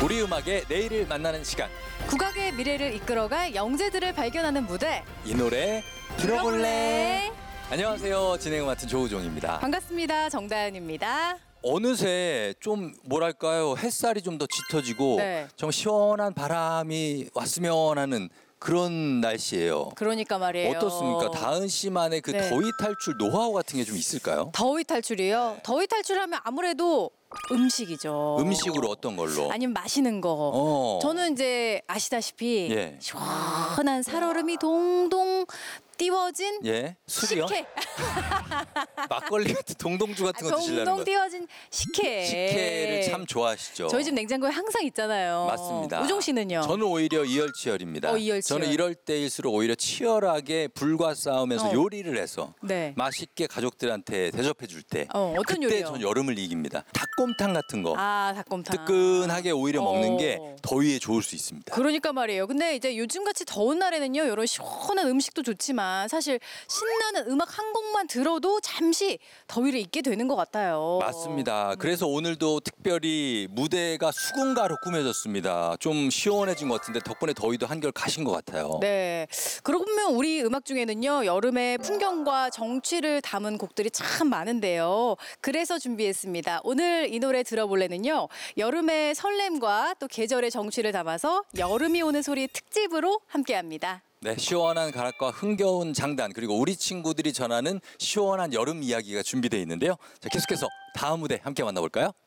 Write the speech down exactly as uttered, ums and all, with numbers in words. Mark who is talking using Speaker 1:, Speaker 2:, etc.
Speaker 1: 우리 음악의 내일을 만나는 시간.
Speaker 2: 국악의 미래를 이끌어갈 영재들을 발견하는 무대.
Speaker 1: 이 노래 들어볼래?
Speaker 2: 들어볼래?
Speaker 1: 안녕하세요. 진행을 맡은 조우종입니다.
Speaker 2: 반갑습니다. 정다은입니다.
Speaker 1: 어느새 좀 뭐랄까요, 햇살이 좀 더 짙어지고
Speaker 2: 네.
Speaker 1: 좀 시원한 바람이 왔으면 하는 그런 날씨예요.
Speaker 2: 그러니까 말이에요.
Speaker 1: 어떻습니까? 다은 씨만의 그
Speaker 2: 네.
Speaker 1: 더위 탈출 노하우 같은 게 좀 있을까요?
Speaker 2: 더위 탈출이요?
Speaker 1: 네.
Speaker 2: 더위 탈출하면 아무래도 음식이죠.
Speaker 1: 음식으로 어떤 걸로?
Speaker 2: 아니면 마시는 거.
Speaker 1: 어.
Speaker 2: 저는 이제 아시다시피
Speaker 1: 예.
Speaker 2: 시원한 살얼음이 동동 띄워진
Speaker 1: 예? 술이요?
Speaker 2: 식혜.
Speaker 1: 막걸리 같은 동동주 같은 거 드시려는
Speaker 2: 동동
Speaker 1: 거.
Speaker 2: 띄워진 식혜.
Speaker 1: 식혜를 참 좋아하시죠.
Speaker 2: 저희 집 냉장고에 항상 있잖아요.
Speaker 1: 맞습니다.
Speaker 2: 우종 씨는요?
Speaker 1: 저는 오히려 이열치열입니다.
Speaker 2: 어, 이열치열.
Speaker 1: 저는 이럴 때일수록 오히려 치열하게 불과 싸우면서
Speaker 2: 어.
Speaker 1: 요리를 해서
Speaker 2: 네.
Speaker 1: 맛있게 가족들한테 대접해 줄 때
Speaker 2: 어, 어떤
Speaker 1: 그때
Speaker 2: 요리요?
Speaker 1: 전 여름을 이깁니다. 닭곰탕 같은 거
Speaker 2: 아, 닭곰탕.
Speaker 1: 뜨끈하게 오히려 먹는
Speaker 2: 어.
Speaker 1: 게 더위에 좋을 수 있습니다.
Speaker 2: 그러니까 말이에요. 근데 이제 요즘같이 더운 날에는요, 이런 시원한 음식도 좋지만 사실 신나는 음악 한 곡만 들어도 잠시 더위를 잊게 되는 것 같아요.
Speaker 1: 맞습니다. 그래서 오늘도 특별히 무대가 수군가로 꾸며졌습니다. 좀 시원해진 것 같은데 덕분에 더위도 한결 가신 것 같아요.
Speaker 2: 네. 그러고 보면 우리 음악 중에는요, 여름의 풍경과 정취를 담은 곡들이 참 많은데요. 그래서 준비했습니다. 오늘 이 노래 들어볼래는요, 여름의 설렘과 또 계절의 정취를 담아서 여름이 오는 소리 특집으로 함께합니다.
Speaker 1: 네, 시원한 가락과 흥겨운 장단, 그리고 우리 친구들이 전하는 시원한 여름 이야기가 준비되어 있는데요. 자, 계속해서 다음 무대 함께 만나볼까요?